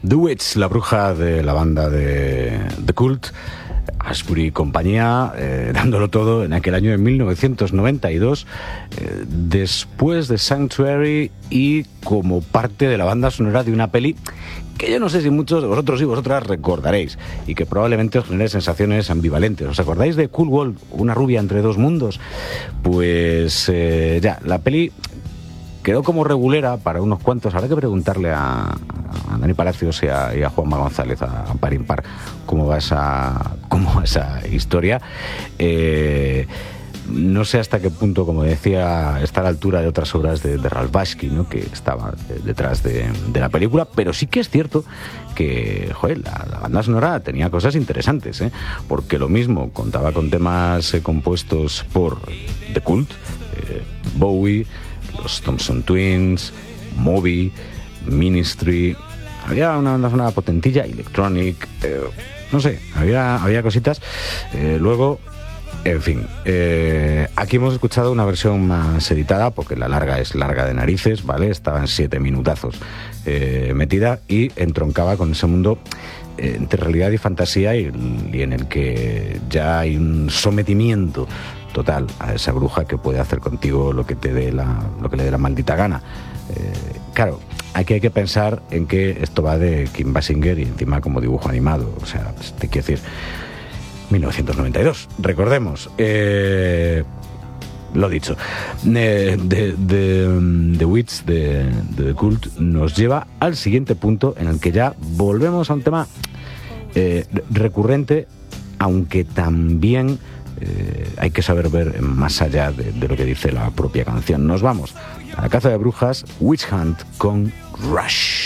The Witch, la bruja de la banda de The Cult, Ashbury y compañía, dándolo todo en aquel año de 1992, después de Sanctuary y como parte de la banda sonora de una peli que yo no sé si muchos de vosotros y vosotras recordaréis y que probablemente os genere sensaciones ambivalentes. ¿Os acordáis de Cool World, una rubia entre dos mundos? Pues ya, la peli quedó como regulera para unos cuantos. Habrá que preguntarle a Dani Palacios y a Juanma González, a Par Impar, cómo va esa historia. No sé hasta qué punto, como decía, está a la altura de otras obras de Ralph Bakshi, ¿no?, que estaba detrás de la película, pero sí que es cierto que, joder, la banda sonora tenía cosas interesantes, ¿eh? Porque lo mismo contaba con temas compuestos por The Cult, Bowie, los Thompson Twins, Moby, Ministry. Había una banda sonora potentilla, Electronic, no sé, había cositas. Luego, en fin, aquí hemos escuchado una versión más editada, porque la larga es larga de narices, ¿vale? Estaba en 7 minutazos metida y entroncaba con ese mundo entre realidad y fantasía y en el que ya hay un sometimiento total a esa bruja que puede hacer contigo lo que le dé la maldita gana. Claro, aquí hay que pensar en que esto va de Kim Basinger y encima como dibujo animado, o sea, te quiero decir, 1992, recordemos. Lo dicho, The Witch de The Cult nos lleva al siguiente punto en el que ya volvemos a un tema recurrente, aunque también hay que saber ver más allá de lo que dice la propia canción. Nos vamos a la caza de brujas, Witch Hunt con Rush.